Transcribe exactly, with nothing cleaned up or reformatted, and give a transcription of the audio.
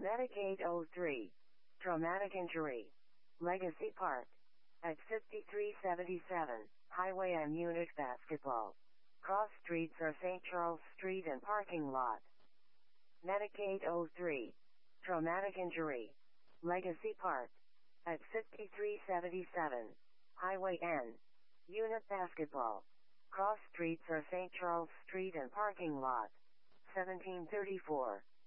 Medicaid oh three. Traumatic injury. Legacy Park. At fifty-three seventy-seven, Highway M Unit Basketball. Cross streets are Saint Charles Street and parking lot. Medicaid oh three. Traumatic injury. Legacy Park. At fifty-three seventy-seven, Highway N. Unit Basketball. Cross streets are Saint Charles Street and parking lot. seventeen thirty-four.